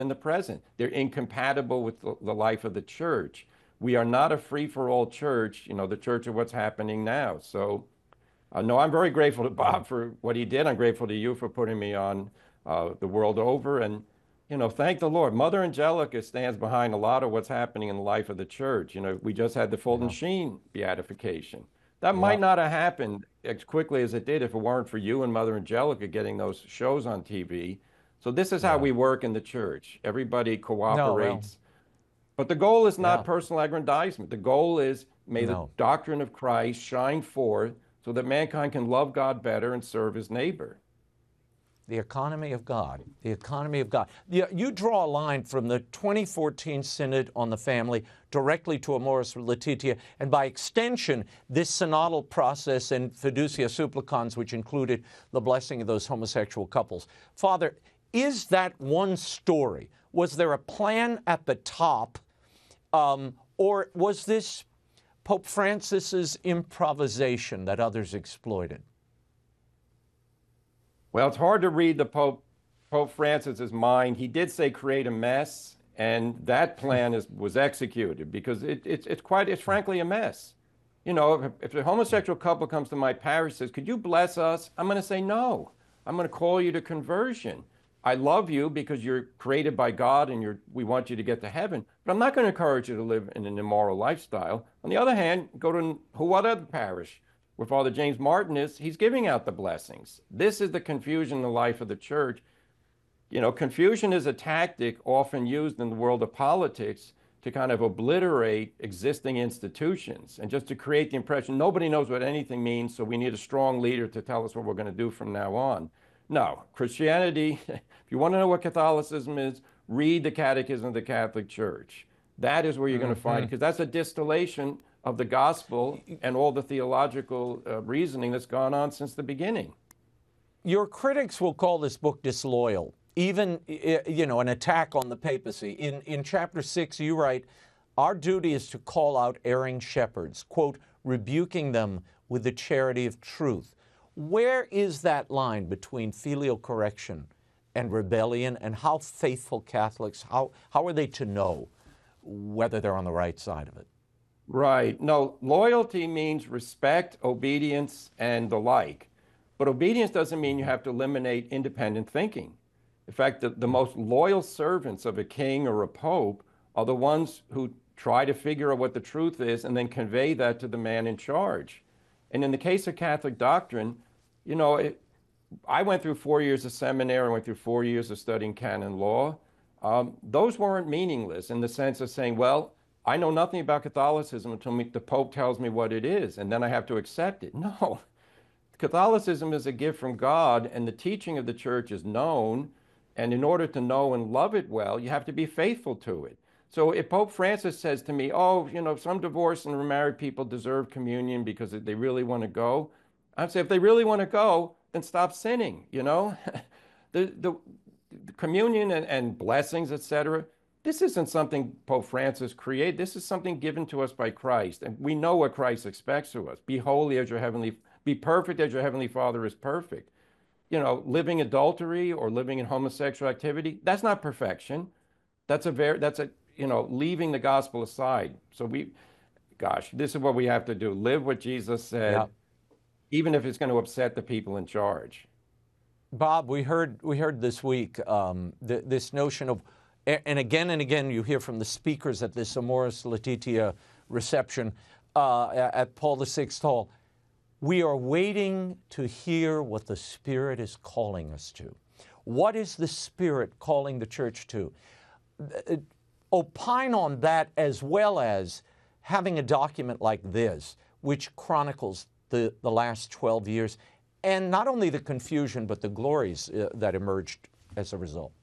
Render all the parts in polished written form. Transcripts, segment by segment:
in the present. They're incompatible with the life of the church. We are not a free-for-all church, the church of what's happening now. So, no, I'm very grateful to Bob for what he did. I'm grateful to you for putting me on the world over. And, thank the Lord. Mother Angelica stands behind a lot of what's happening in the life of the church. We just had the Fulton Yeah. Sheen beatification. That Yeah. might not have happened as quickly as it did if it weren't for you and Mother Angelica getting those shows on TV. So this is how Yeah. we work in the church. Everybody No, well, cooperates. But the goal is not yeah. personal aggrandizement. The goal is may the No. doctrine of Christ shine forth so that mankind can love God better and serve his neighbor. The economy of God. The economy of God. You draw a line from the 2014 Synod on the Family directly to Amoris Laetitia, and by extension, this synodal process and Fiducia Supplicans, which included the blessing of those homosexual couples. Father, is that one story? Was there a plan at the top, or was this Pope Francis's improvisation that others exploited? Well, it's hard to read Pope Francis's mind. He did say create a mess, and that plan was executed because it's frankly a mess. If a homosexual couple comes to my parish and says, "Could you bless us?" I'm going to say no. I'm going to call you to conversion. I love you because you're created by God and we want you to get to heaven. But I'm not going to encourage you to live in an immoral lifestyle. On the other hand, go to what other parish where Father James Martin is, he's giving out the blessings. This is the confusion in the life of the church. Confusion is a tactic often used in the world of politics to kind of obliterate existing institutions and just to create the impression nobody knows what anything means, so we need a strong leader to tell us what we're going to do from now on. No, Christianity, if you want to know what Catholicism is, read the Catechism of the Catholic Church. That is where you're going to find, because that's a distillation of the gospel and all the theological reasoning that's gone on since the beginning. Your critics will call this book disloyal, even, an attack on the papacy. In chapter 6, you write, our duty is to call out erring shepherds, quote, rebuking them with the charity of truth. Where is that line between filial correction and rebellion, and how faithful Catholics, how are they to know whether they're on the right side of it? Right. No, loyalty means respect, obedience, and the like. But obedience doesn't mean you have to eliminate independent thinking. In fact, the most loyal servants of a king or a pope are the ones who try to figure out what the truth is and then convey that to the man in charge. And in the case of Catholic doctrine, I went through 4 years of seminary, I went through 4 years of studying canon law. Those weren't meaningless in the sense of saying, well, I know nothing about Catholicism until the Pope tells me what it is, and then I have to accept it. No, Catholicism is a gift from God, and the teaching of the church is known, and in order to know and love it well, you have to be faithful to it. So if Pope Francis says to me, some divorced and remarried people deserve communion because they really want to go, I'd say if they really want to go, then stop sinning, the communion and blessings, etc. This isn't something Pope Francis created. This is something given to us by Christ. And we know what Christ expects of us. Be perfect as your heavenly Father is perfect. Living adultery or living in homosexual activity, that's not perfection. That's leaving the gospel aside. So this is what we have to do. Live what Jesus said, yeah, even if it's going to upset the people in charge. Bob, we heard this week this notion of, and again you hear from the speakers at this Amoris Laetitia reception at Paul VI Hall, we are waiting to hear what the Spirit is calling us to. What is the Spirit calling the church to? Opine on that, as well as having a document like this, which chronicles the last 12 years, and not only the confusion, but the glories that emerged as a result.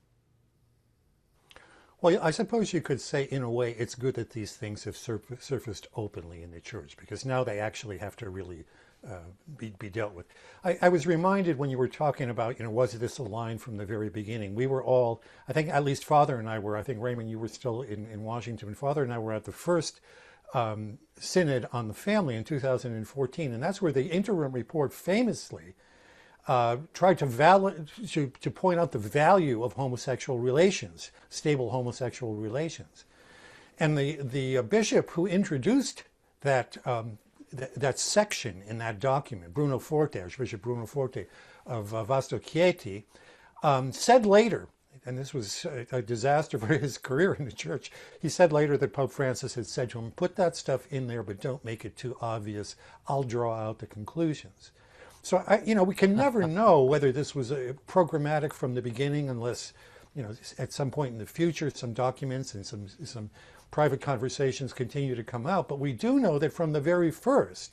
Well, I suppose you could say, in a way, it's good that these things have surfaced openly in the church, because now they actually have to really be dealt with. I was reminded when you were talking about, was this a line from the very beginning? We were all, I think at least Father and I were, I think Raymond, you were still in Washington. Father and I were at the first Synod on the Family in 2014, and that's where the interim report famously tried to point out the value of homosexual relations, stable homosexual relations. And the bishop who introduced that that section in that document, Bruno Forte, Archbishop Bruno Forte of Vasto Chieti, said later, and this was a disaster for his career in the church, he said later that Pope Francis had said to him, put that stuff in there, but don't make it too obvious. I'll draw out the conclusions. So, we can never know whether this was programmatic from the beginning unless, at some point in the future, some documents and some private conversations continue to come out. But we do know that from the very first,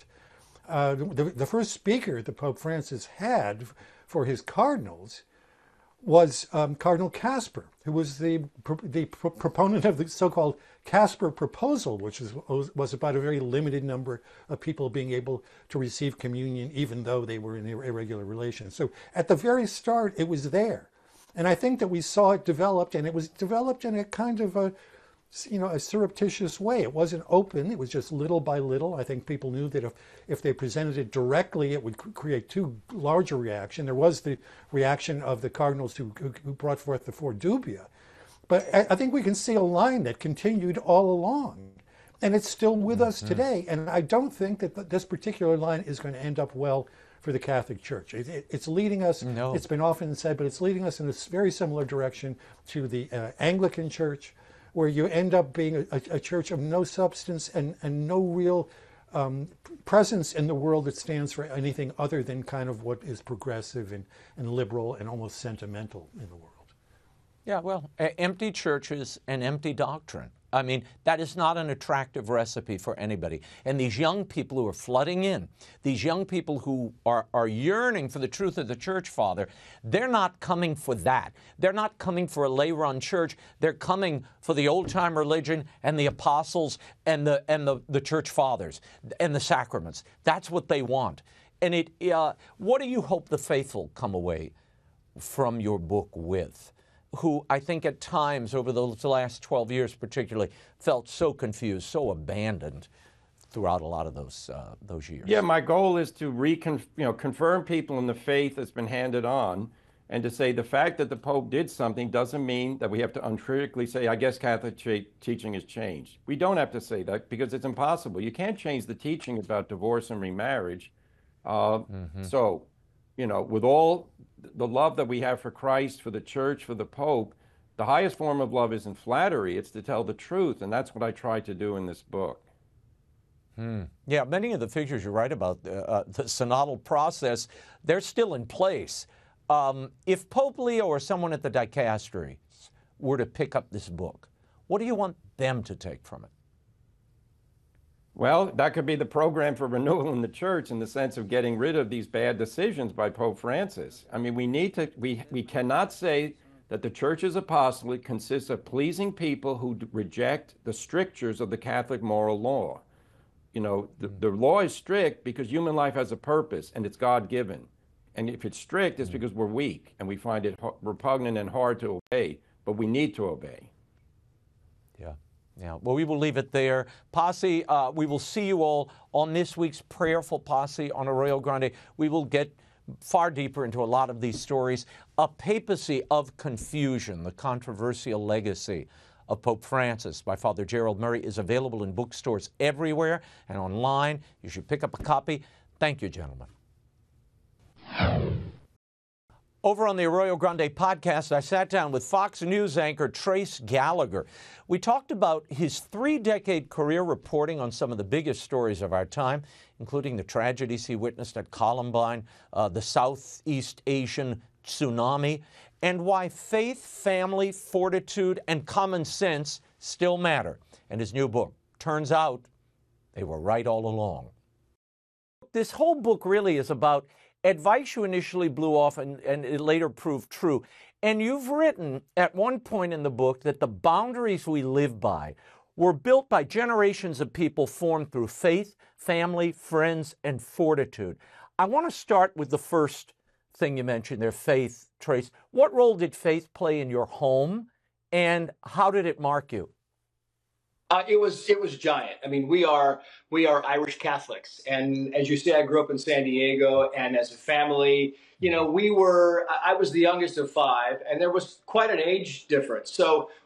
the first speaker that Pope Francis had for his cardinals was Cardinal Casper, who was the proponent of the so-called Casper proposal, which was about a very limited number of people being able to receive communion, even though they were in irregular relations. So at the very start, it was there. And I think that we saw it developed, and it was developed in a kind of a surreptitious way. It wasn't open. It was just little by little. I think people knew that if they presented it directly, it would create too large a reaction. There was the reaction of the cardinals who brought forth the Four Dubia. But I think we can see a line that continued all along. And it's still with us today. And I don't think that this particular line is going to end up well for the Catholic Church. It's leading us, No. It's been often said, but it's leading us in a very similar direction to the Anglican Church, where you end up being a church of no substance and no real presence in the world that stands for anything other than kind of what is progressive and liberal and almost sentimental in the world. Yeah, well, empty churches and empty doctrine. I mean, that is not an attractive recipe for anybody. And these young people who are flooding in, these young people who are yearning for the truth of the church, Father, they're not coming for that. They're not coming for a lay-run church. They're coming for the old-time religion and the apostles and the church fathers and the sacraments. That's what they want. And what do you hope the faithful come away from your book with? Who I think at times over the last 12 years particularly felt so confused, so abandoned throughout a lot of those years. Yeah, my goal is to confirm people in the faith that's been handed on, and to say the fact that the Pope did something doesn't mean that we have to uncritically say, I guess Catholic teaching has changed. We don't have to say that because it's impossible. You can't change the teaching about divorce and remarriage. So, with all the love that we have for Christ, for the church, for the Pope, the highest form of love isn't flattery, it's to tell the truth, and that's what I try to do in this book. Yeah, many of the figures you write about, the synodal process, they're still in place. If Pope Leo or someone at the dicastery were to pick up this book, what do you want them to take from it? Well, that could be the program for renewal in the church in the sense of getting rid of these bad decisions by Pope Francis. I mean, we cannot say that the church's apostolate consists of pleasing people who reject the strictures of the Catholic moral law. The law is strict because human life has a purpose and it's God-given. And if it's strict, it's because we're weak and we find it repugnant and hard to obey, but we need to obey. Yeah, well, we will leave it there. Posse, we will see you all on this week's Prayerful Posse on Arroyo Grande. We will get far deeper into a lot of these stories. A Papacy of Confusion, the controversial legacy of Pope Francis by Father Gerald Murray is available in bookstores everywhere and online. You should pick up a copy. Thank you, gentlemen. Over on the Arroyo Grande podcast, I sat down with Fox News anchor Trace Gallagher. We talked about his 3-decade career reporting on some of the biggest stories of our time, including the tragedies he witnessed at Columbine, the Southeast Asian tsunami, and why faith, family, fortitude, and common sense still matter. And his new book, turns out they were right all along. This whole book really is about advice you initially blew off and it later proved true. And you've written at one point in the book that the boundaries we live by were built by generations of people formed through faith, family, friends, and fortitude. I want to start with the first thing you mentioned there, faith, Trace. What role did faith play in your home, and how did it mark you? It was giant. I mean, we are Irish Catholics, and as you say, I grew up in San Diego, and as a family, we were. I was the youngest of five, and there was quite an age difference. So